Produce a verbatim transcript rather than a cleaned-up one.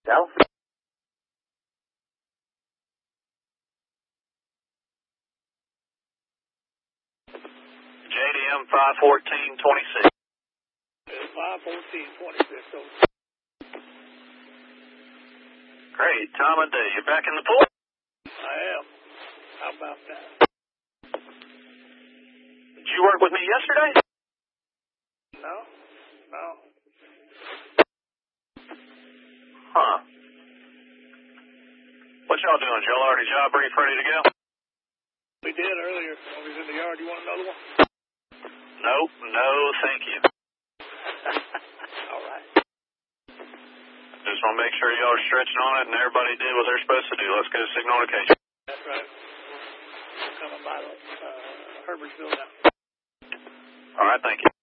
Go. J D M five fourteen twenty-six. five fourteen twenty-six. So. Great. Time of day. You're back in the pool? I am. How about that? Did you work with me yesterday? No. No. Huh. What y'all doing? Y'all already job brief ready to go? We did earlier when we was in the yard. You want another one? Nope. No, thank you. All right. Just want to make sure y'all are stretching on it and everybody did what they're supposed to do. Let's go to signal location. That's right. We're coming by the uh, Herbertsville now. All right, thank you.